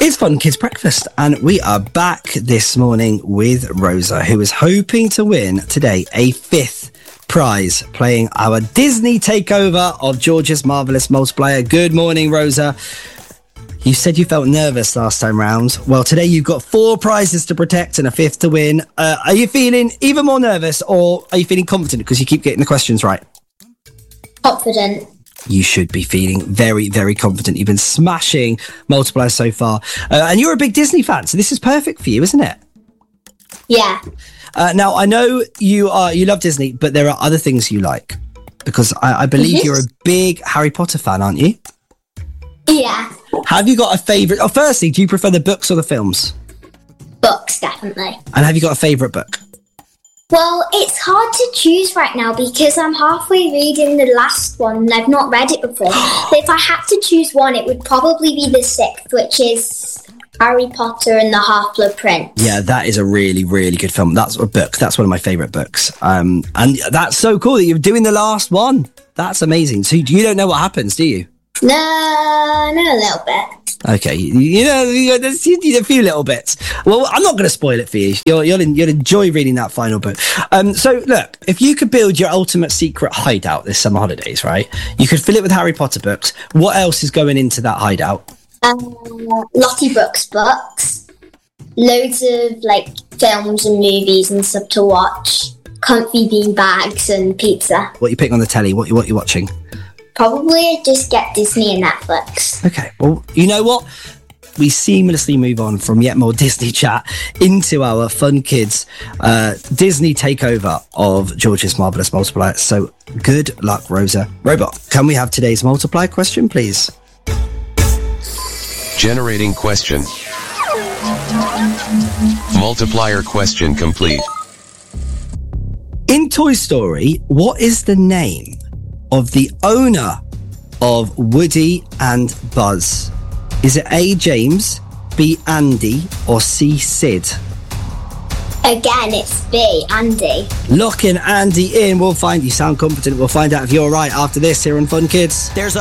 It's Fun Kids Breakfast, and we are back this morning with Rosa, who is hoping to win today a 5th prize, playing our Disney takeover of George's Marvellous Multiplier. Good morning, Rosa. You said you felt nervous last time round. Well, today you've got 4 prizes to protect and a 5th to win. Are you feeling even more nervous, or are you feeling confident because you keep getting the questions right? Confident. You should be feeling very, very confident. You've been smashing multipliers so far. And you're a big Disney fan, so this is perfect for you, isn't it? Yeah. Now, I know you love Disney, but there are other things you like. Because I believe you're a big Harry Potter fan, aren't you? Yeah. Have you got a favourite? Oh, firstly, do you prefer the books or the films? Books, definitely. And have you got a favourite book? Well, it's hard to choose right now because I'm halfway reading the last one and I've not read it before. So if I had to choose one, it would probably be the 6th, which is Harry Potter and the Half-Blood Prince. Yeah, that is a really, really good film. That's a book. That's one of my favourite books. And that's so cool that you're doing the last one. That's amazing. So you don't know what happens, do you? No, a little bit. Okay, you know, a few little bits. Well, I'm not going to spoil it for you. You'll enjoy reading that final book. So, look, if you could build your ultimate secret hideout this summer holidays, right? You could fill it with Harry Potter books. What else is going into that hideout? Lottie Brooks books. Loads of, films and movies and stuff to watch. Comfy bean bags and pizza. What you picking on the telly? What you watching? Probably just get Disney and Netflix. Okay, well, you know what? We seamlessly move on from yet more Disney chat into our Fun Kids Disney takeover of George's Marvellous Multiplier. So good luck, Rosa. Robot, can we have today's multiply question, please? Generating question. Multiplier question complete. In Toy Story, what is the name of the owner of Woody and Buzz? Is it A, James, B, Andy, or C, Sid? Again, it's B, Andy. Locking Andy in. You sound confident. We'll find out if you're right after this here on Fun Kids. There's a